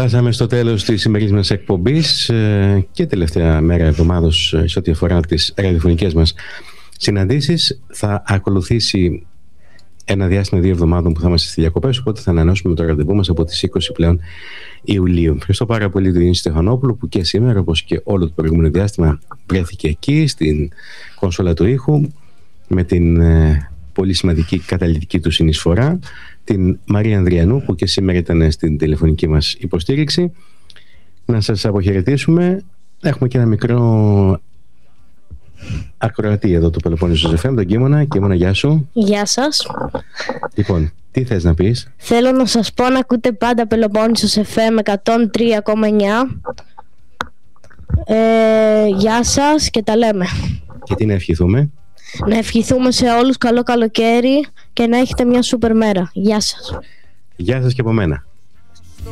Φτάσαμε στο τέλος της σημερινής μας εκπομπής και τελευταία μέρα εβδομάδος σε ό,τι αφορά τις ραδιοφωνικές μας συναντήσεις. Θα ακολουθήσει ένα διάστημα 2 εβδομάδων που θα είμαστε στις διακοπές, οπότε θα ανανεώσουμε το ραντεβού μας από τις 20 πλέον Ιουλίου. Ευχαριστώ πάρα πολύ τον Γιάννη Στεφανόπουλο που και σήμερα, όπως και όλο το προηγούμενο διάστημα, βρέθηκε εκεί στην κονσόλα του ήχου με την πολύ σημαντική καταλυτική του συνεισφορά, την Μαρία Ανδριανού που και σήμερα ήταν στην τηλεφωνική μας υποστήριξη. Να σας αποχαιρετήσουμε. Έχουμε και ένα μικρό ακροατή εδώ του Πελοπόννησος FM, τον Κίμωνα. Κίμωνα, γεια σου. Γεια σας. Λοιπόν, τι θες να πεις? Θέλω να σας πω να ακούτε πάντα Πελοπόννησος FM 103,9. Γεια σας και τα λέμε. Και τι να ευχηθούμε? Να ευχηθούμε σε όλους καλό καλοκαίρι και να έχετε μια σούπερ μέρα. Γεια σας. Γεια σας και από μένα.